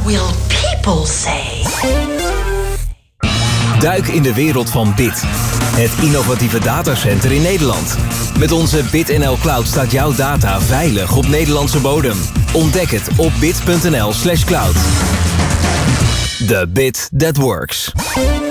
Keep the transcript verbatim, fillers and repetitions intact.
will people say? Duik in de wereld van Bit, het innovatieve datacenter in Nederland. Met onze BitNL Cloud staat jouw data veilig op Nederlandse bodem. Ontdek het op bit punt n l slash cloud. The bit that works.